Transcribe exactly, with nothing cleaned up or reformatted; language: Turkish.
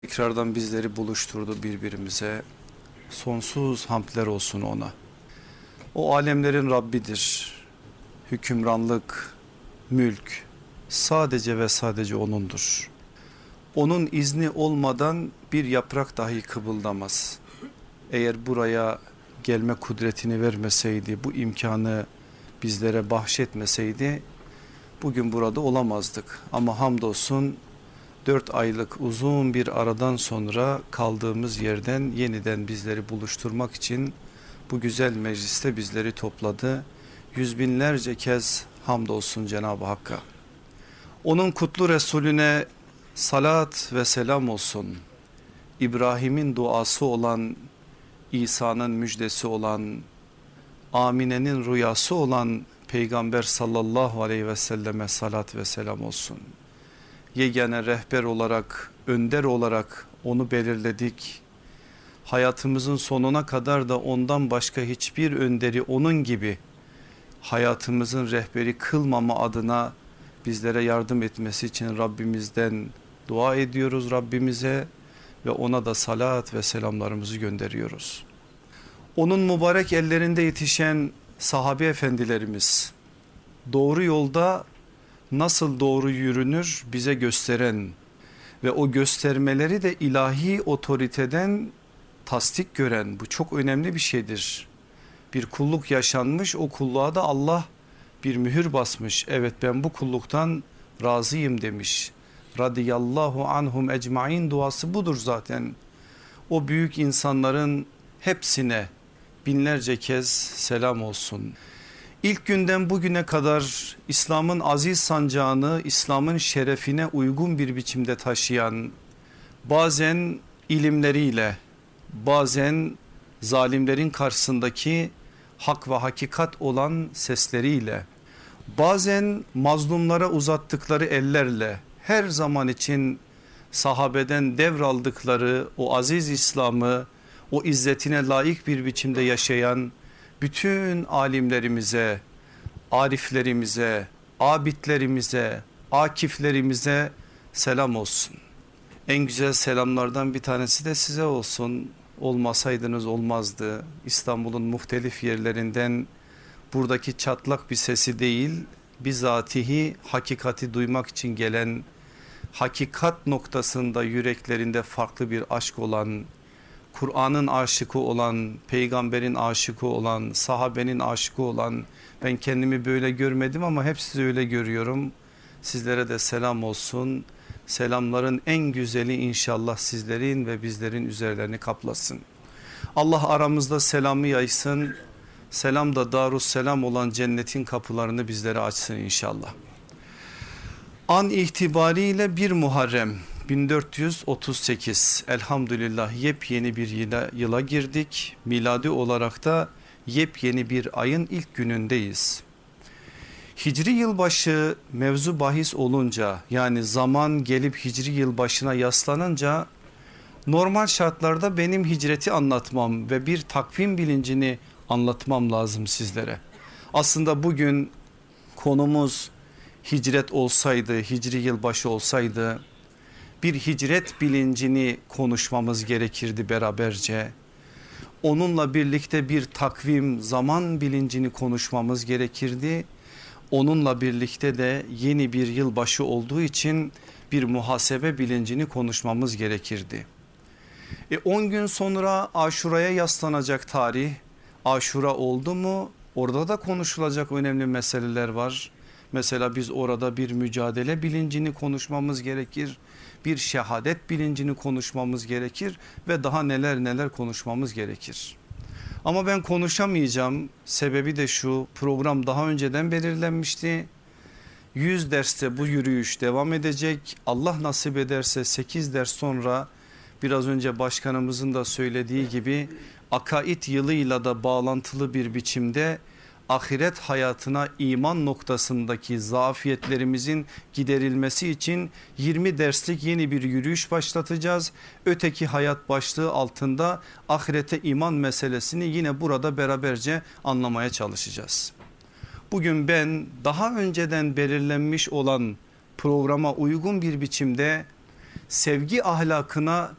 Tekrardan bizleri buluşturdu birbirimize. Sonsuz hamdler olsun ona. O alemlerin Rabbidir. Hükümranlık, mülk sadece ve sadece O'nundur. Onun izni olmadan bir yaprak dahi kıpıldamaz. Eğer buraya gelme kudretini vermeseydi, bu imkanı bizlere bahşetmeseydi bugün burada olamazdık. Ama hamdolsun dört aylık uzun bir aradan sonra kaldığımız yerden yeniden bizleri buluşturmak için bu güzel mecliste bizleri topladı. Yüz binlerce kez hamdolsun Cenab-ı Hakk'a. Onun kutlu Resulüne salat ve selam olsun. İbrahim'in duası olan, İsa'nın müjdesi olan, Amine'nin rüyası olan Peygamber sallallahu aleyhi ve selleme salat ve selam olsun. Yegane rehber olarak, önder olarak onu belirledik. Hayatımızın sonuna kadar da ondan başka hiçbir önderi onun gibi hayatımızın rehberi kılmama adına bizlere yardım etmesi için Rabbimizden dua ediyoruz Rabbimize ve ona da salat ve selamlarımızı gönderiyoruz. Onun mübarek ellerinde yetişen sahabe efendilerimiz, doğru yolda nasıl doğru yürünür bize gösteren ve o göstermeleri de ilahi otoriteden tasdik gören, bu çok önemli bir şeydir. Bir kulluk yaşanmış, o kulluğa da Allah bir mühür basmış. Evet, ben bu kulluktan razıyım demiş. Radiyallahu anhum ecmain duası budur zaten. O büyük insanların hepsine binlerce kez selam olsun. İlk günden bugüne kadar İslam'ın aziz sancağını, İslam'ın şerefine uygun bir biçimde taşıyan, bazen ilimleriyle, bazen zalimlerin karşısındaki hak ve hakikat olan sesleriyle, bazen mazlumlara uzattıkları ellerle, her zaman için sahabeden devraldıkları o aziz İslam'ı, o izzetine layık bir biçimde yaşayan bütün alimlerimize, ariflerimize, abidlerimize, akiflerimize selam olsun. En güzel selamlardan bir tanesi de size olsun. Olmasaydınız olmazdı. İstanbul'un muhtelif yerlerinden buradaki çatlak bir sesi değil, bizatihi hakikati duymak için gelen, hakikat noktasında yüreklerinde farklı bir aşk olan, Kur'an'ın aşıkı olan, peygamberin aşıkı olan, sahabenin aşıkı olan, ben kendimi böyle görmedim ama hep sizi öyle görüyorum. Sizlere de selam olsun. Selamların en güzeli inşallah sizlerin ve bizlerin üzerlerini kaplasın. Allah aramızda selamı yaysın. Selam da Darusselam olan cennetin kapılarını bizlere açsın inşallah. An itibariyle bir Muharrem bin dört yüz otuz sekiz, elhamdülillah yepyeni bir yıla, yıla girdik. Miladi olarak da yepyeni bir ayın ilk günündeyiz. Hicri yılbaşı mevzu bahis olunca, yani zaman gelip hicri yılbaşına yaslanınca normal şartlarda benim hicreti anlatmam ve bir takvim bilincini anlatmam lazım sizlere. Aslında bugün konumuz hicret olsaydı, hicri yılbaşı olsaydı bir hicret bilincini konuşmamız gerekirdi beraberce. Onunla birlikte bir takvim, zaman bilincini konuşmamız gerekirdi. Onunla birlikte de yeni bir yılbaşı olduğu için bir muhasebe bilincini konuşmamız gerekirdi. E on gün sonra Aşura'ya yaslanacak tarih. Aşura oldu mu? Orada da konuşulacak önemli meseleler var. Mesela biz orada bir mücadele bilincini konuşmamız gerekir. Bir şehadet bilincini konuşmamız gerekir ve daha neler neler konuşmamız gerekir. Ama ben konuşamayacağım. Sebebi de şu, program daha önceden belirlenmişti. yüz derste bu yürüyüş devam edecek. Allah nasip ederse sekiz ders sonra biraz önce başkanımızın da söylediği gibi akaid yılıyla da bağlantılı bir biçimde ahiret hayatına iman noktasındaki zafiyetlerimizin giderilmesi için yirmi derslik yeni bir yürüyüş başlatacağız. Öteki hayat başlığı altında ahirete iman meselesini yine burada beraberce anlamaya çalışacağız. Bugün ben daha önceden belirlenmiş olan programa uygun bir biçimde sevgi ahlakına